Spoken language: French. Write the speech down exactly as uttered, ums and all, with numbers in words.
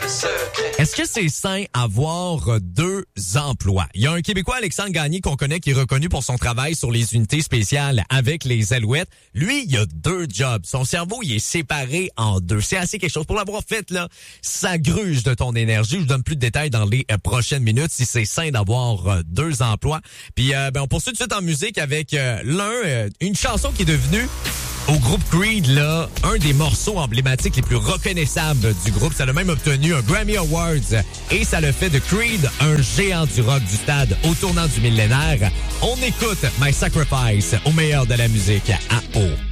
Est-ce que c'est sain avoir deux emplois? Il y a un Québécois, Alexandre Gagné, qu'on connaît, qui est reconnu pour son travail sur les unités spéciales avec les Alouettes. Lui, il a deux jobs. Son cerveau, il est séparé en deux. C'est assez quelque chose. Pour l'avoir fait, là, ça gruge de ton énergie. Je vous donne plus de détails dans les euh, prochaines minutes si c'est sain d'avoir euh, deux emplois. Puis, euh, ben, on poursuit tout de suite en musique avec euh, l'un, euh, une chanson qui est devenue au groupe Creed, là, un des morceaux emblématiques les plus reconnaissables du groupe. Ça a même obtenu un Grammy Awards et ça le fait de Creed un géant du rock du stade au tournant du millénaire. On écoute My Sacrifice au meilleur de la musique à O.